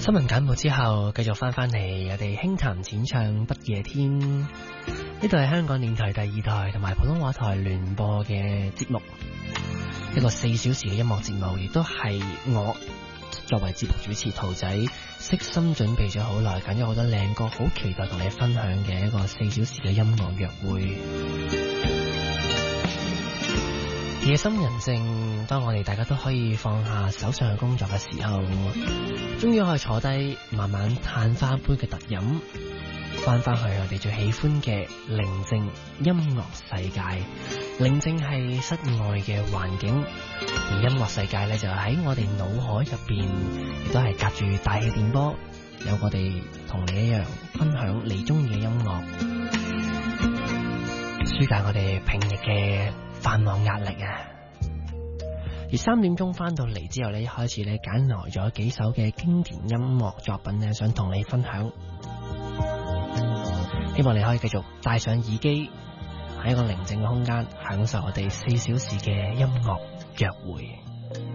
新聞簡報之後，繼續翻嚟，我哋輕談淺唱不夜天。呢度係香港電台第二台同埋普通話台聯播嘅節目，一個4小時嘅音樂節目，亦都係我作為節目主持兔仔悉心準備咗好耐，揀咗好多靚歌，好期待同你分享嘅一個4小時嘅音樂約會。夜深人靜，當我哋大家都可以放下手上嘅工作嘅時候，終於可以坐低慢慢嘆翻杯嘅特飲，翻返去我哋最喜歡嘅寧靜音樂世界。寧靜係室外嘅環境，而音樂世界咧就喺我哋腦海入邊，亦都係隔住大氣電波，有我哋同你一樣分享你中意嘅音樂，紓解我哋平日嘅繁忙壓力啊！而3點鐘翻到嚟之後咧，一開始咧揀來咗幾首嘅經典音樂作品咧，想同你分享。希望你可以繼續戴上耳機，喺一個寧靜嘅空間享受我哋4小時嘅音樂約會。